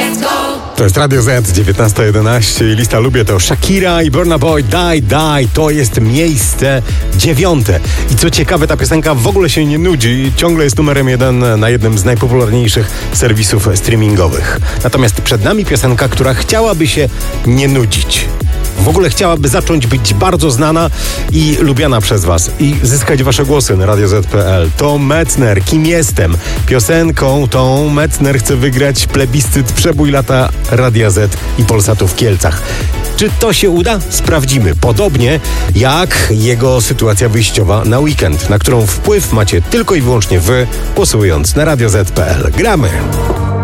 To jest Radio Z, 19:11 i lista Lubię to Shakira i Burna Boy, Die. To jest miejsce 9. I co ciekawe, ta piosenka w ogóle się nie nudzi. Ciągle jest numerem 1 na jednym z najpopularniejszych serwisów streamingowych. Natomiast przed nami piosenka, która chciałaby się nie nudzić. W ogóle chciałaby zacząć być bardzo znana i lubiana przez was i zyskać wasze głosy na radioz.pl. To Metzner, Kim jestem? Piosenką tą Metzner chce wygrać plebiscyt Przebój lata Radia Z i Polsatu w Kielcach. Czy to się uda? Sprawdzimy. Podobnie jak jego sytuacja wyjściowa na weekend, na którą wpływ macie tylko i wyłącznie wy, głosując na radioz.pl. Gramy!